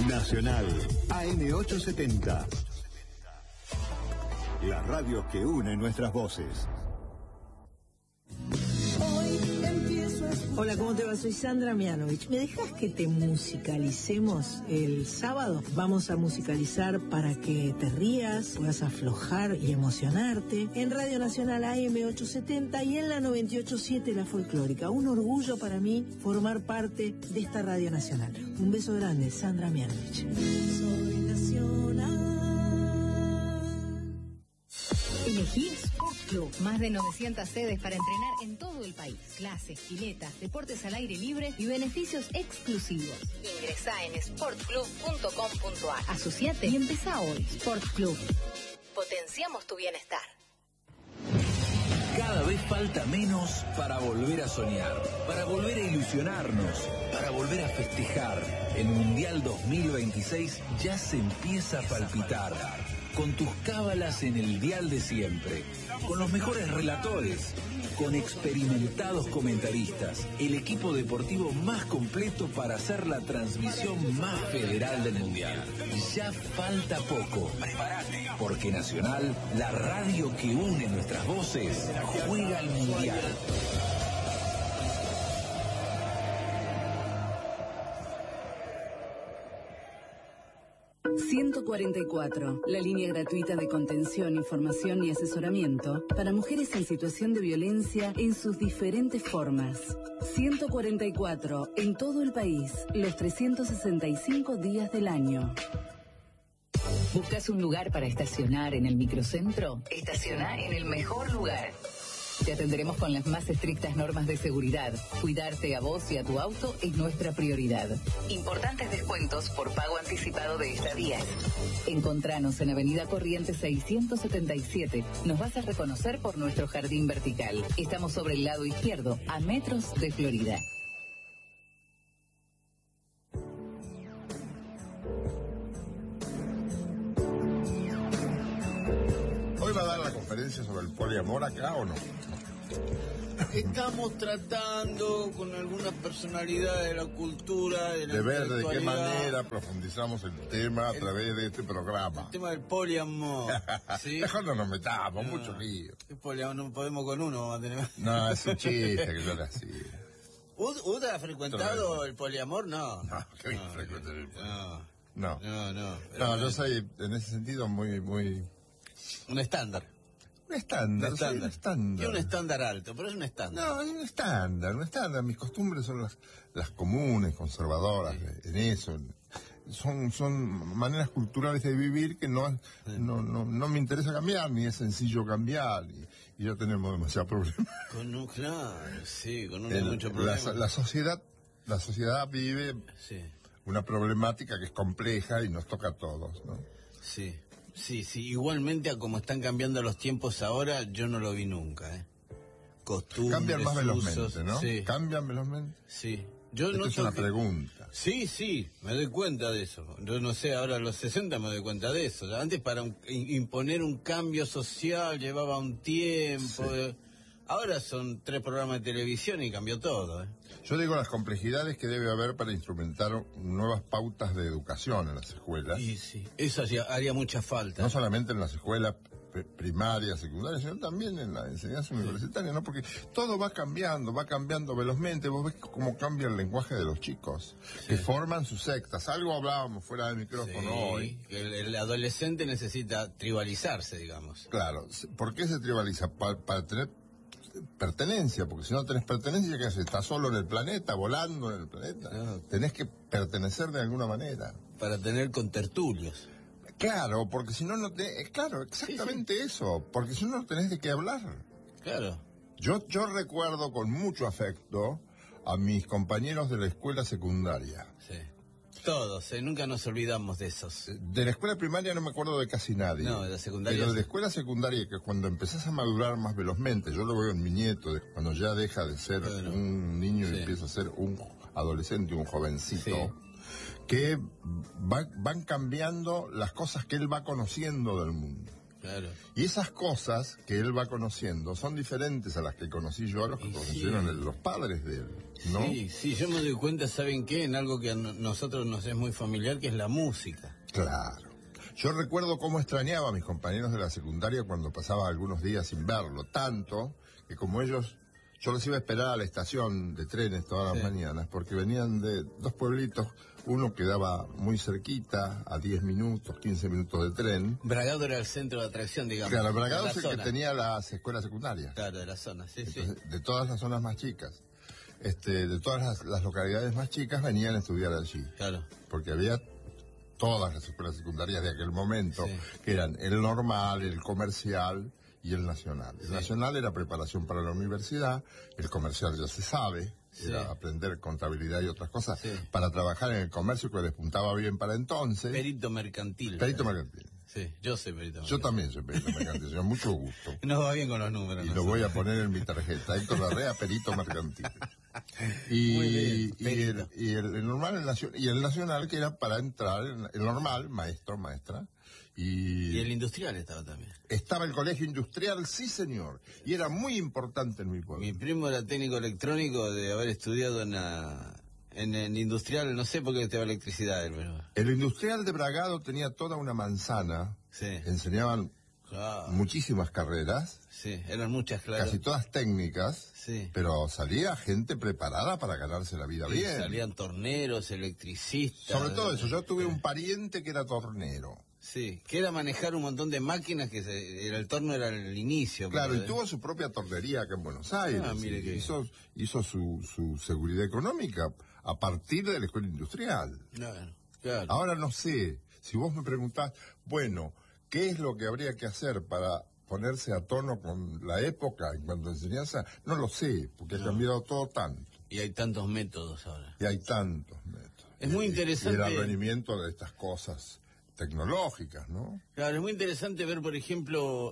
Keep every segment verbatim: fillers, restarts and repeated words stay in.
Nacional A M ochocientos setenta. La radio que une nuestras voces. Hola, ¿cómo te va? Soy Sandra Mianovich. ¿Me dejas que te musicalicemos el sábado? Vamos a musicalizar para que te rías, puedas aflojar y emocionarte. En Radio Nacional A M ochocientos setenta y en la noventa y ocho punto siete La Folclórica. Un orgullo para mí formar parte de esta Radio Nacional. Un beso grande, Sandra Mianovich. Soy nacional. Elegí Sport Club. Más de novecientas sedes para entrenar en todo el país. Clases, piletas, deportes al aire libre y beneficios exclusivos. Ingresá en sport club punto com punto a r. Asociate y empezá hoy. Sport Club. Potenciamos tu bienestar. Cada vez falta menos para volver a soñar, para volver a ilusionarnos, para volver a festejar. El Mundial dos mil veintiséis ya se empieza a palpitar. Con tus cábalas en el dial de siempre, con los mejores relatores, con experimentados comentaristas, el equipo deportivo más completo para hacer la transmisión más federal del Mundial. Ya falta poco. Prepárate, porque Nacional, la radio que une nuestras voces, juega al Mundial. ciento cuarenta y cuatro, la línea gratuita de contención, información y asesoramiento para mujeres en situación de violencia en sus diferentes formas. ciento cuarenta y cuatro, en todo el país, los trescientos sesenta y cinco días del año. ¿Buscas un lugar para estacionar en el microcentro? Estaciona en el mejor lugar. Te atenderemos con las más estrictas normas de seguridad. Cuidarte a vos y a tu auto es nuestra prioridad. Importantes descuentos por pago anticipado de estadías. Encontranos en Avenida Corrientes seiscientos setenta y siete. Nos vas a reconocer por nuestro jardín vertical. Estamos sobre el lado izquierdo, a metros de Florida. ¿Hoy va a dar la conferencia sobre el poliamor acá o no? Estamos tratando con algunas personalidades de la cultura, de la de ver de qué manera profundizamos el tema a el, través de este programa. El tema del poliamor. ¿Sí? Mejor no nos metamos, no, mucho lío. ¿Qué poliamor? No podemos con uno. Vamos a tener... No, es un chiste que yo le hacía. ¿Usted ha frecuentado el poliamor? No. No, que no, frecuentar el poliamor. No. No, no. No, no yo soy en ese sentido muy, muy... Un estándar. Un estándar, un estándar. Un estándar. Y un estándar alto, pero es un estándar. No, es un estándar, un estándar. Mis costumbres son las, las comunes, conservadoras, sí. en eso. Son, son maneras culturales de vivir que no, sí. no, no, no me interesa cambiar, ni es sencillo cambiar, y, y ya tenemos demasiados problemas. Con un, claro, sí, con un El, mucho problema. La, la sociedad, la sociedad vive sí. una problemática que es compleja y nos toca a todos, ¿no? Sí. Sí, sí, igualmente a como están cambiando los tiempos ahora, yo no lo vi nunca, ¿eh? Costumbres, cambian más velozmente, usos, ¿no? Sí. ¿Cambian velozmente? Sí. Yo Esta no es una pregunta. Sí, sí, me doy cuenta de eso. Yo no sé, ahora a los sesenta me doy cuenta de eso. Antes para un, imponer un cambio social llevaba un tiempo. Sí. Ahora son tres programas de televisión y cambió todo, ¿eh? Yo digo las complejidades que debe haber para instrumentar nuevas pautas de educación en las escuelas. Y sí, eso haría, haría mucha falta. No solamente en las escuelas primarias, secundarias, sino también en la enseñanza sí. universitaria, ¿no? Porque todo va cambiando, va cambiando velozmente. Vos ves cómo cambia el lenguaje de los chicos, sí. que forman sus sectas. Algo hablábamos fuera del micrófono sí. hoy. El, el adolescente necesita tribalizarse, digamos. Claro. ¿Por qué se tribaliza? Para, para tener pertenencia, porque si no tenés pertenencia, ¿qué haces? Estás solo en el planeta, volando en el planeta. No. Tenés que pertenecer de alguna manera. Para tener contertulios. Claro, porque si no, no te... Claro, exactamente sí, sí. eso. Porque si no, no tenés de qué hablar. Claro. Yo, yo recuerdo con mucho afecto a mis compañeros de la escuela secundaria. Sí. Todos, ¿eh? Nunca nos olvidamos de esos. De la escuela primaria no me acuerdo de casi nadie. No, de la secundaria. Pero de la escuela secundaria, que cuando empezás a madurar más velozmente, yo lo veo en mi nieto, cuando ya deja de ser bueno, un niño sí. y empieza a ser un adolescente, un jovencito, sí. que va, van cambiando las cosas que él va conociendo del mundo. Claro. Y esas cosas que él va conociendo son diferentes a las que conocí yo, a los que y conocieron sí. los padres de él. ¿no? Sí, sí, yo me doy cuenta, ¿saben qué? En algo que a no- nosotros nos es muy familiar, que es la música. Claro. Yo recuerdo cómo extrañaba a mis compañeros de la secundaria cuando pasaba algunos días sin verlo, tanto que como ellos, yo los iba a esperar a la estación de trenes todas las Sí. mañanas, porque venían de dos pueblitos, uno quedaba muy cerquita, a diez minutos, quince minutos de tren. Bragado era el centro de atracción, digamos. Claro, Bragado de es la el que zona. tenía las escuelas secundarias. Claro, de la zona, sí, Entonces, sí. de todas las zonas más chicas, este, de todas las, las localidades más chicas venían a estudiar allí. Claro. Porque había todas las escuelas secundarias de aquel momento, Sí. que eran el normal, el comercial y el nacional. El Sí. nacional era preparación para la universidad, el comercial ya se sabe, Sí. era aprender contabilidad y otras cosas, Sí. para trabajar en el comercio que despuntaba bien para entonces. Perito mercantil. Perito mercantil. Sí, yo soy perito Yo mercantil. también soy perito mercantil, con mucho gusto. Nos va bien con los números. Y lo nosotros. voy a poner en mi tarjeta. Héctor Larrea, perito mercantil. Muy Y, bien, y, perito. el, y el- el normal, el nacional, y el nacional que era para entrar, en- el normal, maestro, maestra. Y, Y el industrial estaba también. estaba el colegio industrial, sí señor. Y era muy importante en mi pueblo. Mi primo era técnico electrónico de haber estudiado en, la- en el industrial, no sé por qué estaba electricidad, pero... El industrial de Bragado tenía toda una manzana. Sí. Enseñaban Claro. muchísimas carreras, Sí, eran muchas, claro. casi todas técnicas. Sí. Pero salía gente preparada para ganarse la vida Y bien. salían torneros, electricistas. Sobre todo eso, yo tuve un pariente que era tornero. Sí, que era manejar un montón de máquinas, que se- era el torno era el inicio. Claro, pero- y tuvo su propia tornería acá en Buenos Aires. Ah, mire y qué hizo hizo su, su seguridad económica a partir de la escuela industrial. Claro, claro. Ahora no sé, si vos me preguntás, bueno, ¿qué es lo que habría que hacer para ponerse a tono con la época en cuanto a enseñanza? No lo sé, porque ha cambiado todo tanto. Y hay tantos métodos ahora. Y hay tantos métodos. Es muy Y- interesante- Y el advenimiento de estas cosas tecnológicas, ¿no? Claro, es muy interesante ver, por ejemplo,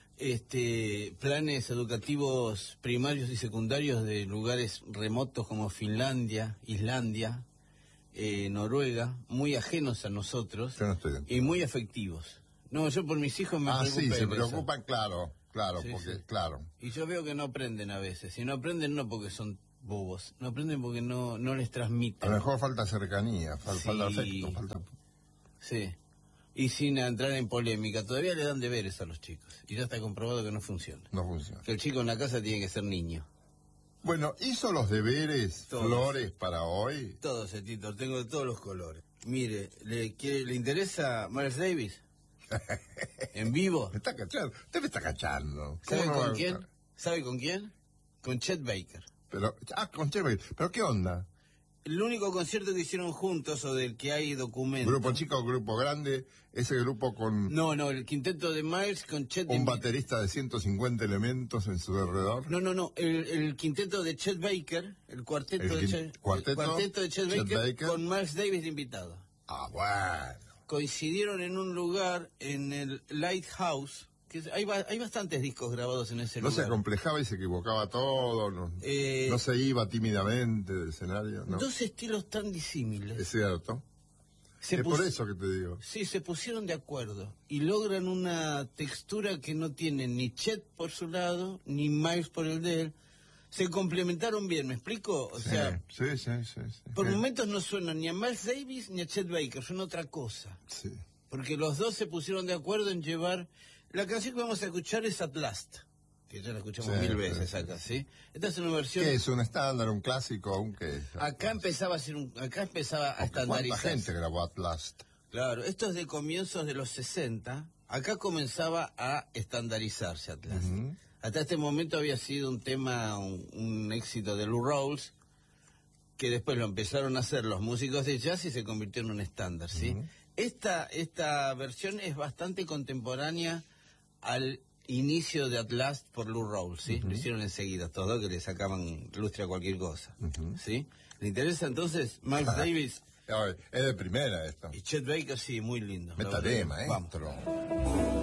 este planes educativos primarios y secundarios de lugares remotos como Finlandia, Islandia, eh, Noruega, muy ajenos a nosotros Yo no estoy dentro. y muy afectivos. No, yo por mis hijos me Ah, preocupo sí, se en eso. preocupan, claro, claro, Sí, porque, sí. claro. Y yo veo que no aprenden a veces. Y no aprenden no porque son bobos, no aprenden porque no, no les A transmiten. lo mejor falta cercanía, fal- Sí. falta afecto, falta... Sí. Y sin entrar en polémica, todavía le dan deberes a los chicos. Y ya está comprobado que no funciona. No funciona. Que el chico en la casa tiene que ser niño. Bueno, hizo los deberes, Todos. Flores, para hoy. Todo ese Tito, tengo de todos los colores. Mire, ¿le, quiere- ¿le interesa Miles Davis? ¿En vivo? Me está cachando, usted me está cachando. ¿Sabe ¿Cómo no va con a quién? gustar? ¿Sabe con quién? Con Chet Baker. Pero, ah, con Chevy, pero ¿qué onda? El único concierto que hicieron juntos o del que hay documento. ¿Grupo chico o grupo grande? Ese grupo con No, no, el quinteto de Miles con Chet. un de- baterista de ciento cincuenta elementos en su alrededor. No, no, no, el, el quinteto de Chet Baker, el cuarteto, El de, quin- Chet, cuarteto, el cuarteto de Chet, Chet Baker, Baker. con Miles Davis de invitado. Ah, bueno. Coincidieron en un lugar en el Lighthouse, que es- hay, ba- hay bastantes discos grabados en ese No se lugar. acomplejaba y se equivocaba todo, no, Eh, no se iba tímidamente del escenario, ¿no? Dos estilos tan disímiles. Es cierto. Se es pus- por eso que te digo. Sí, se pusieron de acuerdo y logran una textura que no tiene ni Chet por su lado, ni Miles por el de él. Se complementaron bien, ¿me explico? O sea, sí, sí, sí, sí. por Sí. momentos no suenan ni a Miles Davis ni a Chet Baker, son otra cosa. Sí. Porque los dos se pusieron de acuerdo en llevar... La canción que vamos a escuchar es At Last, que ya la escuchamos Sí, mil sí, veces sí, acá, ¿sí? Esta es una versión... ¿Qué es? ¿Un estándar, un clásico, un qué? Acá empezaba a ser un... Acá empezaba a Porque ¿cuánta estandarizarse. gente grabó At Last? Claro, esto es de comienzos de los sesenta. Acá comenzaba a estandarizarse At Last. Ujú. Hasta este momento había sido un tema, un, un éxito de Lou Rawls, que después lo empezaron a hacer los músicos de jazz y se convirtió en un estándar, ¿sí? Ujú. Esta, esta versión es bastante contemporánea al inicio de At Last por Lou Rawls, ¿sí? Lo hicieron enseguida, estos dos que le sacaban lustre a cualquier cosa, Ujú. ¿sí? ¿Le interesa entonces Miles Davis A ver, es de primera esto. y Chet Baker? Sí, muy lindo. la Métale, verdad. Vamos. maestro.